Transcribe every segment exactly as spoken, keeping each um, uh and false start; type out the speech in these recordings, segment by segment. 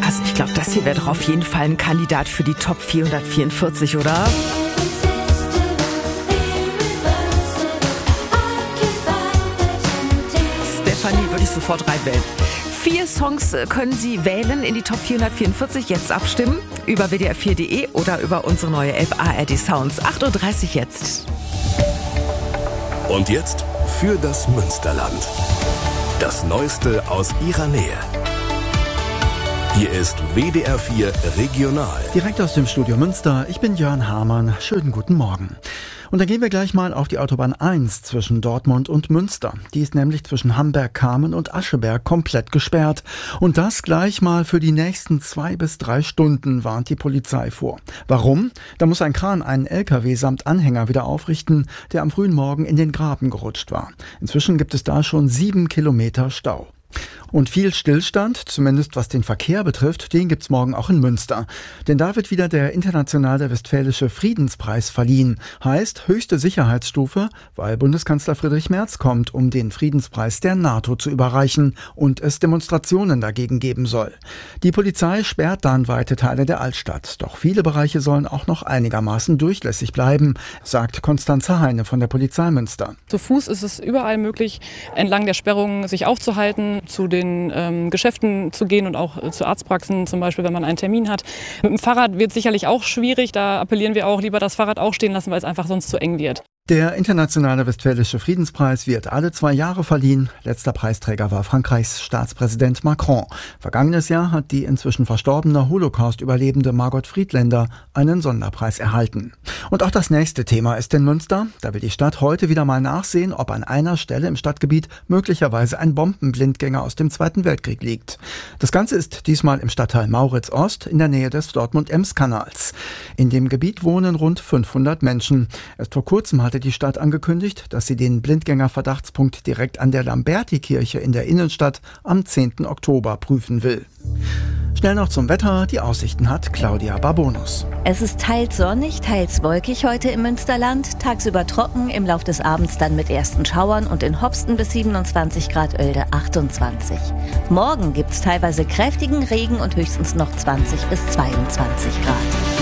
Also ich glaube, das hier wäre doch auf jeden Fall ein Kandidat für die Top vierhundertvierundvierzig, oder? Stefanie würde ich sofort reinwählen. Vier Songs können Sie wählen in die Top vierhundertvierundvierzig. Jetzt abstimmen über w d r vier punkt d e oder über unsere neue App A R D Sounds. acht Uhr dreißig jetzt. Und jetzt für das Münsterland. Das Neueste aus Ihrer Nähe. Hier ist W D R vier Regional. Direkt aus dem Studio Münster. Ich bin Jörn Hamann. Schönen guten Morgen. Und dann gehen wir gleich mal auf die Autobahn eins zwischen Dortmund und Münster. Die ist nämlich zwischen Hamberg-Kamen und Ascheberg komplett gesperrt. Und das gleich mal für die nächsten zwei bis drei Stunden, warnt die Polizei vor. Warum? Da muss ein Kran einen L K W samt Anhänger wieder aufrichten, der am frühen Morgen in den Graben gerutscht war. Inzwischen gibt es da schon sieben Kilometer Stau. Und viel Stillstand, zumindest was den Verkehr betrifft, den gibt's morgen auch in Münster. Denn da wird wieder der internationale Westfälische Friedenspreis verliehen. Heißt höchste Sicherheitsstufe, weil Bundeskanzler Friedrich Merz kommt, um den Friedenspreis der NATO zu überreichen und es Demonstrationen dagegen geben soll. Die Polizei sperrt dann weite Teile der Altstadt. Doch viele Bereiche sollen auch noch einigermaßen durchlässig bleiben, sagt Konstanze Heine von der Polizei Münster. Zu Fuß ist es überall möglich, entlang der Sperrungen sich aufzuhalten, zu den ähm, Geschäften zu gehen und auch äh, zu Arztpraxen, zum Beispiel, wenn man einen Termin hat. Mit dem Fahrrad wird es sicherlich auch schwierig. Da appellieren wir auch, lieber das Fahrrad auch stehen lassen, weil es einfach sonst zu eng wird. Der internationale Westfälische Friedenspreis wird alle zwei Jahre verliehen. Letzter Preisträger war Frankreichs Staatspräsident Macron. Vergangenes Jahr hat die inzwischen verstorbene Holocaust-Überlebende Margot Friedländer einen Sonderpreis erhalten. Und auch das nächste Thema ist in Münster. Da will die Stadt heute wieder mal nachsehen, ob an einer Stelle im Stadtgebiet möglicherweise ein Bombenblindgänger aus dem Zweiten Weltkrieg liegt. Das Ganze ist diesmal im Stadtteil Mauritz-Ost in der Nähe des Dortmund-Ems-Kanals. In dem Gebiet wohnen rund fünfhundert Menschen. Erst vor kurzem hatte die Stadt angekündigt, dass sie den Blindgänger-Verdachtspunkt direkt an der Lamberti-Kirche in der Innenstadt am zehnten Oktober prüfen will. Schnell noch zum Wetter. Die Aussichten hat Claudia Barbonus. Es ist teils sonnig, teils wolkig heute im Münsterland. Tagsüber trocken, im Lauf des Abends dann mit ersten Schauern und in Hopsten bis siebenundzwanzig Grad, Oelde achtundzwanzig. Morgen gibt es teilweise kräftigen Regen und höchstens noch zwanzig bis zweiundzwanzig Grad.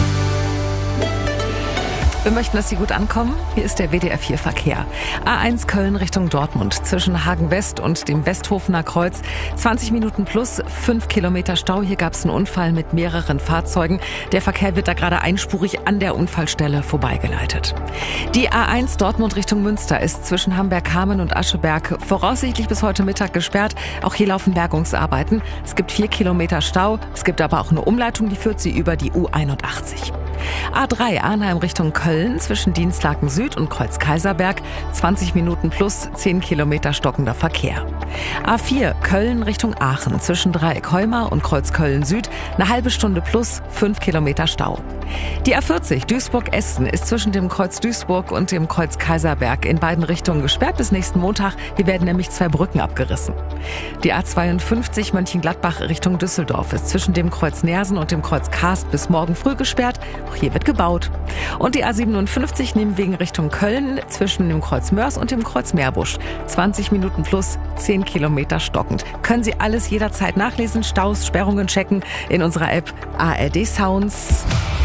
Wir möchten, dass Sie gut ankommen. Hier ist der W D R vier Verkehr. A eins Köln Richtung Dortmund zwischen Hagen West und dem Westhofener Kreuz. zwanzig Minuten plus fünf Kilometer Stau. Hier gab es einen Unfall mit mehreren Fahrzeugen. Der Verkehr wird da gerade einspurig an der Unfallstelle vorbeigeleitet. Die A eins Dortmund Richtung Münster ist zwischen Hamberg-Kamen und Ascheberg voraussichtlich bis heute Mittag gesperrt. Auch hier laufen Bergungsarbeiten. Es gibt vier Kilometer Stau. Es gibt aber auch eine Umleitung, die führt sie über die U einundachtzig. A drei Arnheim Richtung Köln zwischen Dienstlaken Süd und Kreuz Kaiserberg. zwanzig Minuten plus zehn Kilometer stockender Verkehr. A vier Köln Richtung Aachen zwischen Dreieck Heumar und Kreuz Köln Süd. Eine halbe Stunde plus fünf Kilometer Stau. Die A vierzig Duisburg-Essen ist zwischen dem Kreuz Duisburg und dem Kreuz Kaiserberg in beiden Richtungen gesperrt bis nächsten Montag. Hier werden nämlich zwei Brücken abgerissen. Die A zweiundfünfzig Mönchengladbach Richtung Düsseldorf ist zwischen dem Kreuz Nersen und dem Kreuz Karst bis morgen früh gesperrt. Auch hier wird gebaut. Und die A siebenundfünfzig Nimwegen Richtung Köln zwischen dem Kreuz Mörs und dem Kreuz Meerbusch. zwanzig Minuten plus zehn Kilometer stockend. Können Sie alles jederzeit nachlesen, Staus, Sperrungen checken in unserer App A R D Sounds.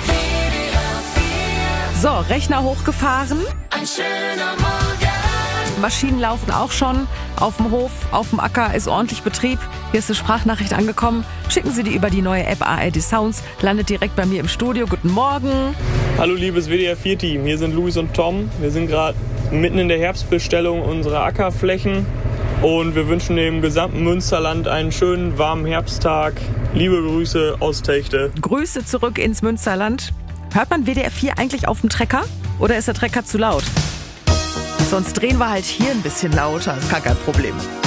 So, Rechner hochgefahren. Ein schöner Morgen. Maschinen laufen auch schon. Auf dem Hof, auf dem Acker ist ordentlich Betrieb. Hier ist eine Sprachnachricht angekommen. Schicken Sie die über die neue App A R D Sounds. Landet direkt bei mir im Studio. Guten Morgen. Hallo liebes W D R vier Team. Hier sind Luis und Tom. Wir sind gerade mitten in der Herbstbestellung unserer Ackerflächen. Und wir wünschen dem gesamten Münsterland einen schönen, warmen Herbsttag. Liebe Grüße aus Techte. Grüße zurück ins Münsterland. Hört man W D R vier eigentlich auf dem Trecker? Oder ist der Trecker zu laut? Sonst drehen wir halt hier ein bisschen lauter. Ist gar kein Problem.